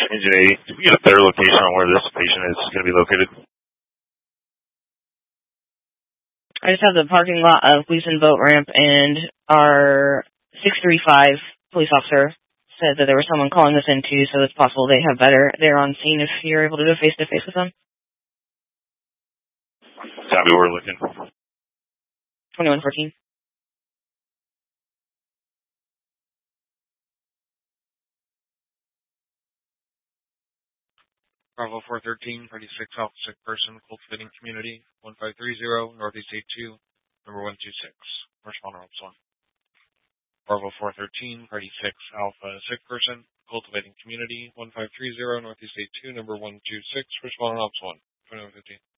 Engine 80. Did we get a better location on where this patient is going to be located? I just have the parking lot of Gleason Boat Ramp, and our 635 police officer said that there was someone calling this in too, so it's possible they're on scene if you're able to do a face-to-face with them. Copy, we're looking. 2114. Bravo 413, 36 Alpha Sick Person, Cultivating Community, 1530, Northeast 82, number 126. Responder Ops 1. Bravo 413, 36 Alpha Sick Person, Cultivating Community, 1530, Northeast 82, number 126. Responder Ops 1. 2115.